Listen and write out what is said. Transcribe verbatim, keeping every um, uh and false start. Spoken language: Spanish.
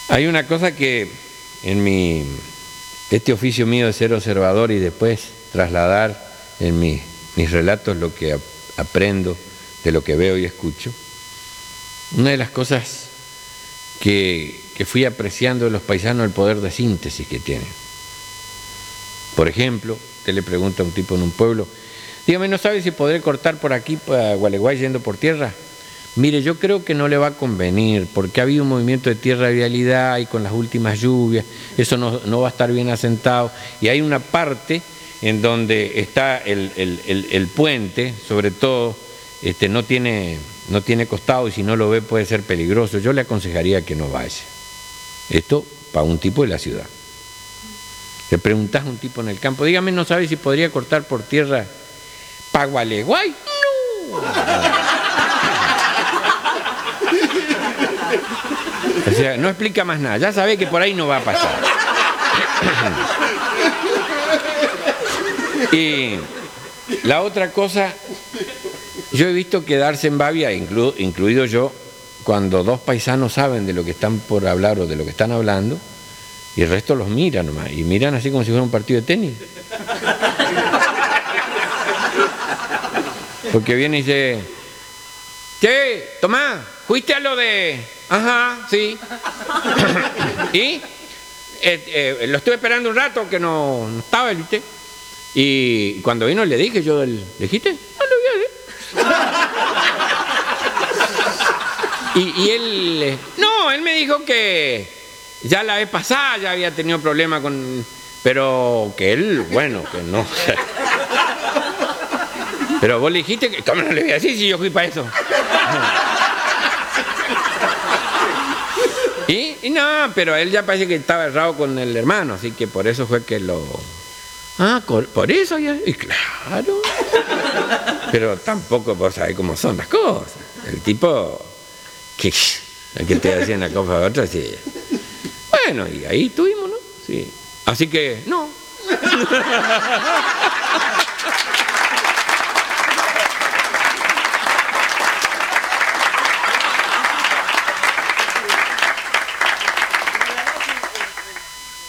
Hay una cosa que en mi, este oficio mío de ser observador y después trasladar en mi, mis relatos lo que aprendo de lo que veo y escucho, una de las cosas que, que fui apreciando de los paisanos es el poder de síntesis que tienen. Por ejemplo, usted le pregunta a un tipo en un pueblo, dígame, ¿no sabe si podré cortar por aquí para Gualeguay yendo por tierra? Mire, yo creo que no le va a convenir, porque ha habido un movimiento de tierra de vialidad y con las últimas lluvias, eso no, no va a estar bien asentado. Y hay una parte en donde está el, el, el, el puente, sobre todo, este, no tiene, no tiene costado y si no lo ve puede ser peligroso. Yo le aconsejaría que no vaya. Esto para un tipo de la ciudad. Le preguntás a un tipo en el campo, dígame, ¿no sabe si podría cortar por tierra para Gualeguay? No. O sea, no explica más nada, ya sabe que por ahí no va a pasar. Y la otra cosa, yo he visto quedarse en babia, inclu, incluido yo, cuando dos paisanos saben de lo que están por hablar o de lo que están hablando, y el resto los mira nomás, y miran así como si fuera un partido de tenis. Porque viene y dice, che, Tomás, ¿fuiste a lo de...? Ajá, sí. Y eh, eh, lo estuve esperando un rato que no, no estaba, ¿viste? Y cuando vino le dije, yo, ¿le dijiste? No, lo vi. Y, y él, no, él me dijo que ya la vez pasada ya había tenido problemas con... Pero que él, bueno, que no... Pero vos le dijiste que... ¿Cómo no le voy a decir si yo fui para eso? ¿Y? Y no, pero él ya parece que estaba errado con el hermano, así que por eso fue que lo... Ah, por eso ya... Y claro. Pero tampoco vos sabés cómo son las cosas. El tipo... que que te hacían una cosa a otra, sí. Bueno, y ahí estuvimos, ¿no? Sí. Así que, no.